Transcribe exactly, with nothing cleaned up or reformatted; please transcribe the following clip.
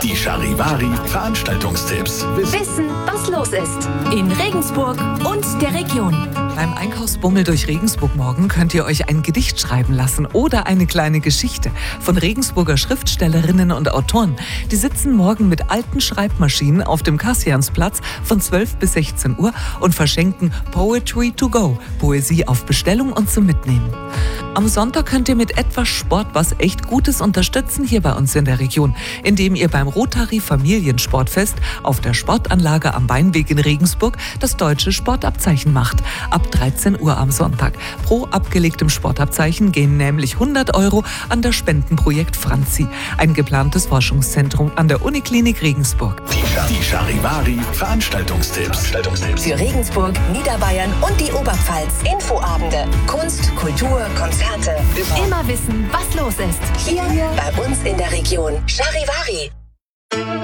Die Charivari Veranstaltungstipps. Wissen, was los ist in Regensburg und der Region. Beim Einkaufsbummel durch Regensburg morgen könnt ihr euch ein Gedicht schreiben lassen oder eine kleine Geschichte von Regensburger Schriftstellerinnen und Autoren. Die sitzen morgen mit alten Schreibmaschinen auf dem Kassiansplatz von zwölf bis sechzehn Uhr und verschenken Poetry to go, Poesie auf Bestellung und zum Mitnehmen. Am Sonntag könnt ihr mit etwas Sport was echt Gutes unterstützen hier bei uns in der Region, indem ihr beim Rotary Familiensportfest auf der Sportanlage am Weinweg in Regensburg das deutsche Sportabzeichen macht. Ab dreizehn Uhr am Sonntag. Pro abgelegtem Sportabzeichen gehen nämlich hundert Euro an das Spendenprojekt Franzi, ein geplantes Forschungszentrum an der Uniklinik Regensburg. Die Charivari Veranstaltungstipps. Veranstaltungstipps. Für Regensburg, Niederbayern und die Oberpfalz. Infoabende, Kunst, Kultur, Konzerte. Immer wissen, was los ist. Hier bei uns in der Region. Charivari.